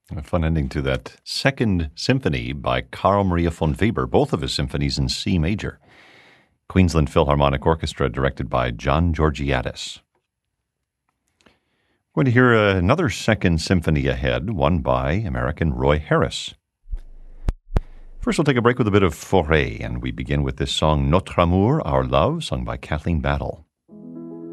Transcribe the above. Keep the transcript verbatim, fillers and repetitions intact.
A fun ending to that Second Symphony by Carl Maria von Weber, both of his symphonies in C major. Queensland Philharmonic Orchestra, directed by John Georgiadis. We're going to hear another Second Symphony ahead, one by American Roy Harris. First, we'll take a break with a bit of Fauré, and we begin with this song Notre Amour, Our Love, sung by Kathleen Battle.